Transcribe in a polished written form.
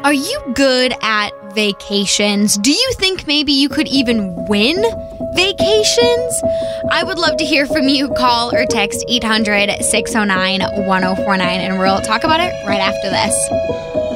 Are you good at vacations? Do you think maybe you could even win vacations? I would love to hear from you. Call or text 800-609-1049, and we'll talk about it right after this.